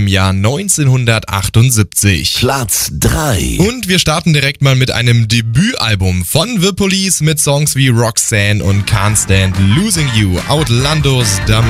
im Jahr 1978. Platz 3. Und wir starten direkt mal mit einem Debütalbum von The Police mit Songs wie Roxanne und Can't Stand Losing You. Outlandos